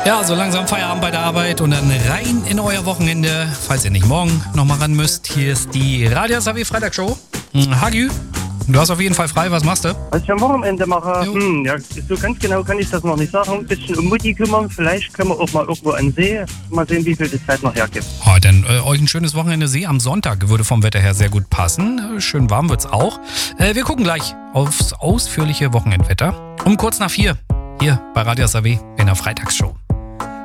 Ja, so langsam Feierabend bei der Arbeit und dann rein in euer Wochenende, falls ihr nicht morgen nochmal ran müsst. Hier ist die Radio SAW Freitagsshow. Hagi, du hast auf jeden Fall frei, was machst du? Was ich am Wochenende mache? Ja, so ganz genau kann ich das noch nicht sagen. Ein bisschen um Mutti kümmern, vielleicht können wir auch mal irgendwo an den See. Mal sehen, wie viel die Zeit noch hergibt. Oh, dann euch ein schönes Wochenende See am Sonntag würde vom Wetter her sehr gut passen. Schön warm wird's auch. Wir gucken gleich aufs ausführliche Wochenendwetter um kurz nach 4 hier bei Radio SAW in der Freitagsshow.